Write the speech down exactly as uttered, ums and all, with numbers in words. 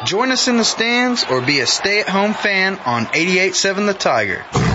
Join us in the stands or be a stay-at-home fan on eighty-eight point seven The Tiger.